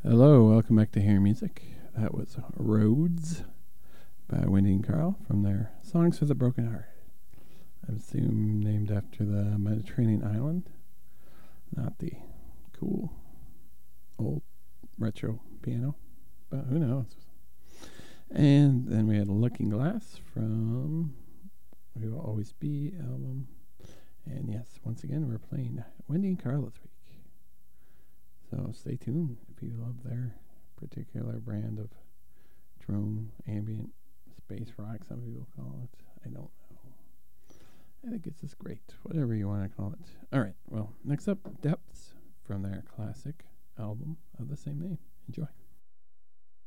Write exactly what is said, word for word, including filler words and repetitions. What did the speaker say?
Hello, welcome back to Hear Music. That was Roads by Wendy and Carl from their Songs for the Broken Heart. I assume named after the Mediterranean island, not the cool old retro piano, but who knows. And then we had Looking Glass from We Will Always Be album. And yes, once again, we're playing Wendy and Carl this week. So stay tuned if you love their particular brand of drone, ambient, space rock, some people call it. I don't know. I think it's just great, whatever you want to call it. All right, well, next up, Depths from their classic album of the same name. Enjoy.